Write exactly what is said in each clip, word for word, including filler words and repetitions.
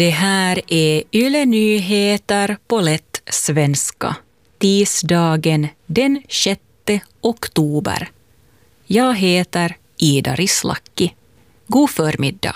Det här är Yle Nyheter på lätt svenska. Tisdagen den sjätte oktober. Jag heter Ida Rislakki. God förmiddag.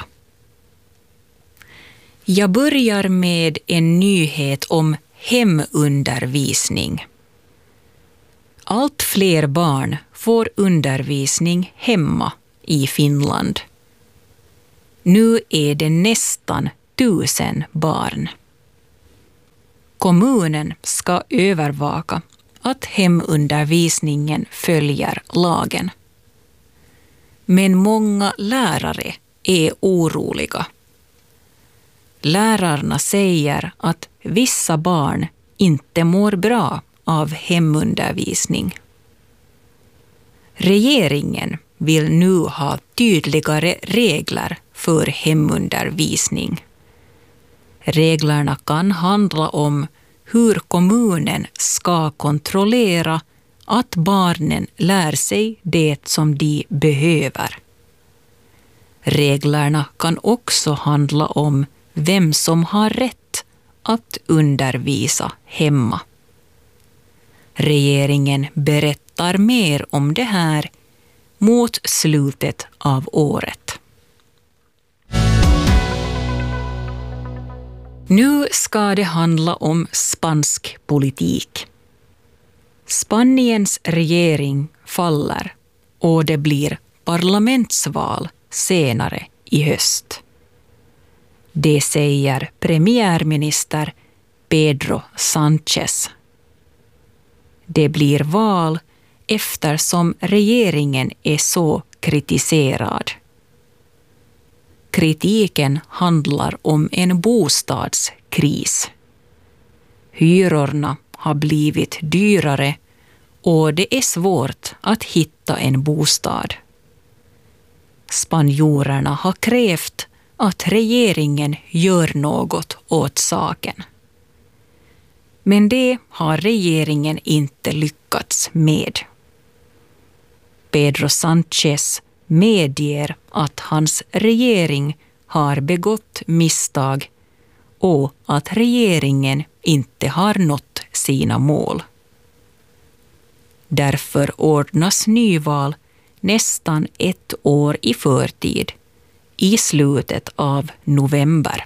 Jag börjar med en nyhet om hemundervisning. Allt fler barn får undervisning hemma i Finland. Nu är det nästan tusen barn. Kommunen ska övervaka att hemundervisningen följer lagen. Men många lärare är oroliga. Lärarna säger att vissa barn inte mår bra av hemundervisning. Regeringen vill nu ha tydligare regler för hemundervisning. Reglerna kan handla om hur kommunen ska kontrollera att barnen lär sig det som de behöver. Reglerna kan också handla om vem som har rätt att undervisa hemma. Regeringen berättar mer om det här mot slutet av året. Nu ska det handla om spansk politik. Spaniens regering faller och det blir parlamentsval senare i höst. Det säger premiärminister Pedro Sánchez. Det blir val eftersom regeringen är så kritiserad. Kritiken handlar om en bostadskris. Hyrorna har blivit dyrare och det är svårt att hitta en bostad. Spanjorerna har krävt att regeringen gör något åt saken. Men det har regeringen inte lyckats med. Pedro Sánchez medger att hans regering har begått misstag och att regeringen inte har nått sina mål. Därför ordnas nyval nästan ett år i förtid, i slutet av november.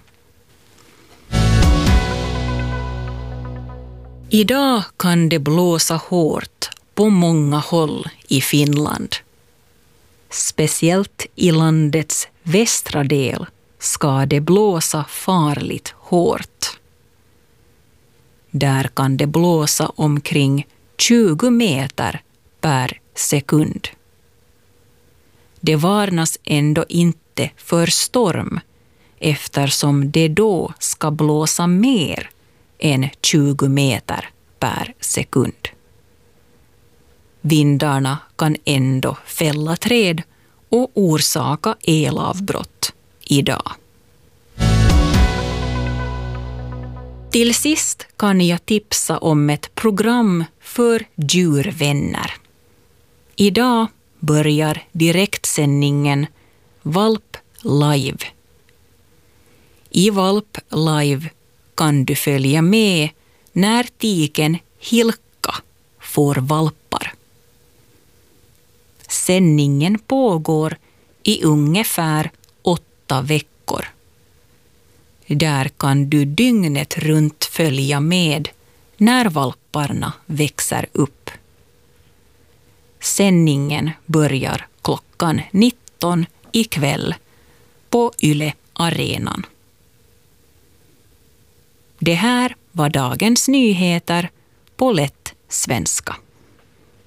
Idag kan det blåsa hårt på många håll i Finland. Speciellt i landets västra del ska det blåsa farligt hårt. Där kan det blåsa omkring tjugo meter per sekund. Det varnas ändå inte för storm eftersom det då ska blåsa mer än tjugo meter per sekund. Vindarna kan ändå fälla träd och orsaka elavbrott idag. Till sist kan jag tipsa om ett program för djurvänner. Idag börjar direktsändningen Valp Live. I Valp Live kan du följa med när tiken Hilkka får valpar. Sändningen pågår i ungefär åtta veckor. Där kan du dygnet runt följa med när valparna växer upp. Sändningen börjar klockan nitton ikväll på Yle Arenan. Det här var dagens nyheter på lätt svenska.